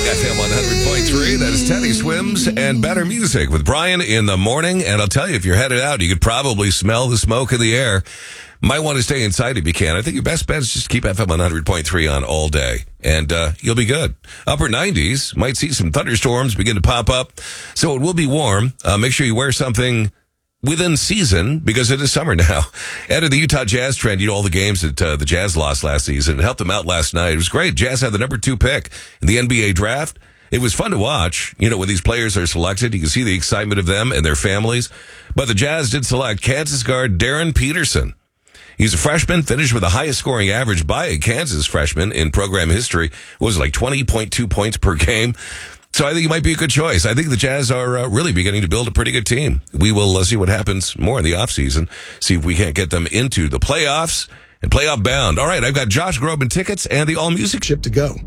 FM 100.3. That is Teddy Swims and Better Music with Brian in the morning. And I'll tell you, if you're headed out, you could probably smell the smoke in the air. Might want to stay inside if you can. I think your best bet is just keep FM 100.3 on all day, and you'll be good. Upper 90s. Might see some thunderstorms begin to pop up, so it will be warm. Make sure you wear something within season, because it is summer now. Enter the Utah Jazz trend. You know all the games that the Jazz lost last season. It helped them out last night. It was great. Jazz had the number 2 pick in the NBA draft. It was fun to watch. You know, when these players are selected, you can see the excitement of them and their families. But the Jazz did select Kansas guard Darren Peterson. He's a freshman, finished with the highest scoring average by a Kansas freshman in program history. It was like 20.2 points per game. So I think he might be a good choice. I think the Jazz are really beginning to build a pretty good team. We will see what happens more in the offseason, see if we can't get them into the playoffs and playoff bound. All right, I've got Josh Groban tickets and the all-music ship to go.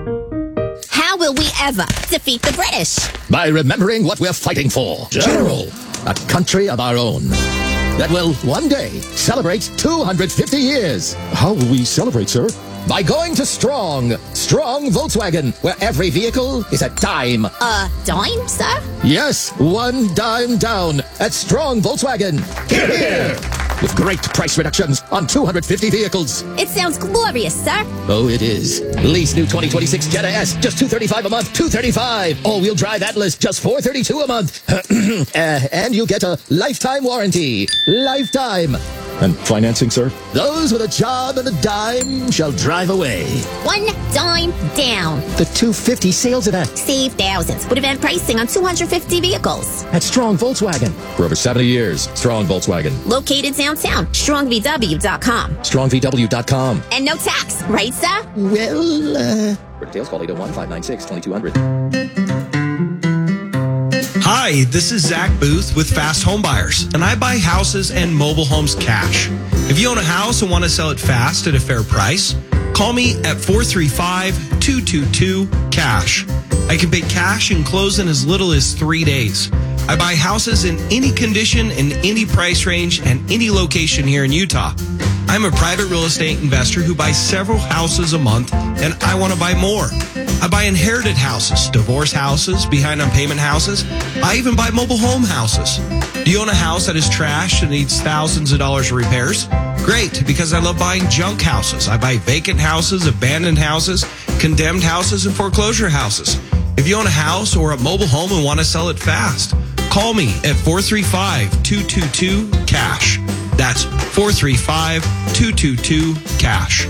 How will we ever defeat the British? By remembering what we're fighting for. General, a country of our own that will one day celebrate 250 years. How will we celebrate, sir? By going to Strong Volkswagen, where every vehicle is a dime. A dime, sir? Yes, 1 dime down at Strong Volkswagen. Hear, hear! With great price reductions on 250 vehicles. It sounds glorious, sir. Oh, it is. Lease new 2026 Jetta S, just $235 a month, $235. All-wheel drive Atlas, just $432 a month. And you get a lifetime warranty. Lifetime. And financing, sir? Those with a job and a dime shall drive away. 1 dime down. The 250 sales event. Save thousands with event pricing on 250 vehicles. At Strong Volkswagen. For over 70 years, Strong Volkswagen. Located downtown. StrongVW.com. StrongVW.com. And no tax, right, sir? Well, For details, call 801-596-2200. Hi, this is Zach Booth with Fast Home Buyers, and I buy houses and mobile homes cash. If you own a house and want to sell it fast at a fair price, call me at 435-222-CASH. I can pay cash and close in as little as 3 days. I buy houses in any condition, in any price range, and any location here in Utah. I'm a private real estate investor who buys several houses a month, and I want to buy more. I buy inherited houses, divorce houses, behind on payment houses. I even buy mobile home houses. Do you own a house that is trashed and needs thousands of dollars of repairs? Great, because I love buying junk houses. I buy vacant houses, abandoned houses, condemned houses, and foreclosure houses. If you own a house or a mobile home and want to sell it fast, call me at 435-222-CASH. That's 435-222-CASH.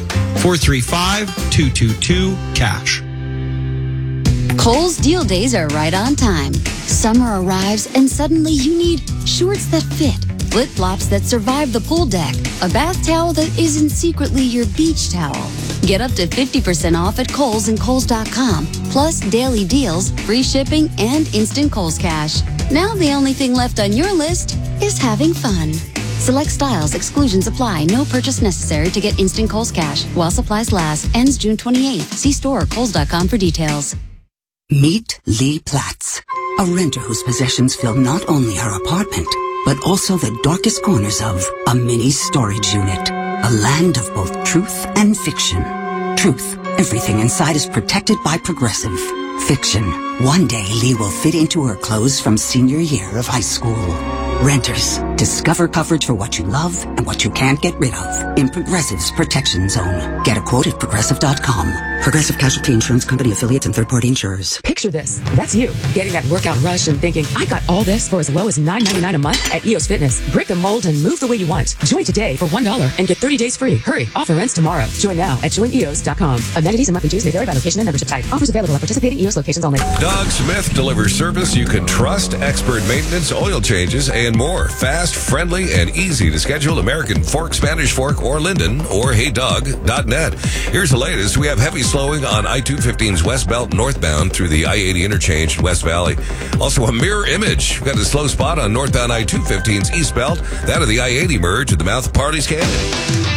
435-222-CASH. Kohl's deal days are right on time. Summer arrives and suddenly you need shorts that fit, flip-flops that survive the pool deck, a bath towel that isn't secretly your beach towel. Get up to 50% off at Kohl's and Kohl's.com, plus daily deals, free shipping, and instant Kohl's Cash. Now the only thing left on your list is having fun. Select styles, exclusions apply. No purchase necessary to get instant Kohl's Cash. While supplies last. Ends June 28th. See store or Kohl's.com for details. Meet Lee Platts, a renter whose possessions fill not only her apartment, but also the darkest corners of a mini storage unit. A land of both truth and fiction. Truth, everything inside is protected by Progressive. Fiction, one day Lee will fit into her clothes from senior year of high school. Renters, discover coverage for what you love and what you can't get rid of in Progressive's Protection Zone. Get a quote at Progressive.com. Progressive Casualty Insurance Company, affiliates, and third-party insurers. Picture this. That's you, getting that workout rush and thinking, I got all this for as low as $9.99 a month at EOS Fitness. Break the mold and move the way you want. Join today for $1 and get 30 days free. Hurry, offer ends tomorrow. Join now at joineos.com. Amenities and monthly dues may vary by location and membership type. Offers available at participating EOS locations only. Doug Smith delivers service you can trust, expert maintenance, oil changes, and more. Fast, friendly, and easy to schedule. American Fork, Spanish Fork, or Linden, or heydoug.net. Here's the latest. We have heavy slowing on I-215's westbound northbound through the I-80 interchange in West Valley. Also a mirror image. We've got a slow spot on northbound I-215's eastbound, that of the I-80 merge at the mouth of Parley's Canyon.